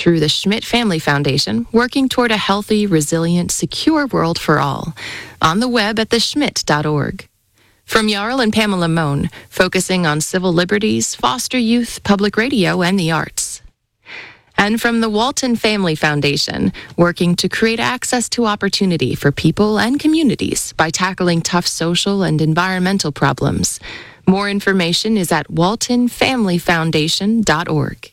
through the Schmidt Family Foundation, working toward a healthy, resilient, secure world for all. On the web at theschmidt.org. From Jarl and Pamela Mohn, focusing on civil liberties, foster youth, public radio, and the arts. And from the Walton Family Foundation, working to create access to opportunity for people and communities by tackling tough social and environmental problems. More information is at waltonfamilyfoundation.org.